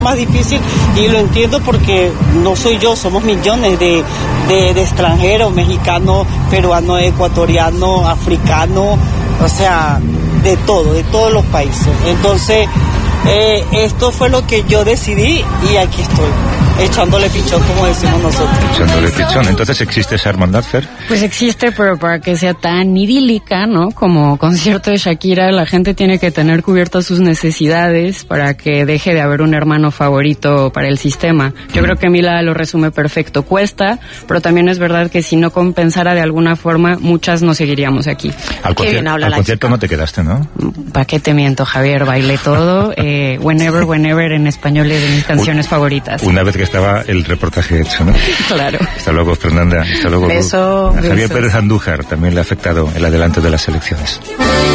Más difícil, y lo entiendo porque no soy yo, somos millones de extranjeros, mexicanos, peruanos, ecuatorianos, africanos, o sea, de todos los países. Entonces, esto fue lo que yo decidí y aquí estoy, echándole pichón, como decimos nosotros. Echándole pichón. Entonces, ¿existe esa hermandad, Fer? Pues existe, pero para que sea tan idílica, ¿no? Como concierto de Shakira, la gente tiene que tener cubiertas sus necesidades para que deje de haber un hermano favorito para el sistema. Yo creo que Mila lo resume perfecto. Cuesta, pero también es verdad que si no compensara de alguna forma, muchas no seguiríamos aquí. Al concierto no te quedaste, ¿no? ¿Para qué te miento, Javier? Bailé todo. Whenever en español es de mis canciones favoritas. Una vez que estaba el reportaje hecho, ¿no? Claro. Hasta luego, Fernanda. Hasta luego. Beso. A Javier Pérez Andújar también le ha afectado el adelanto de las elecciones.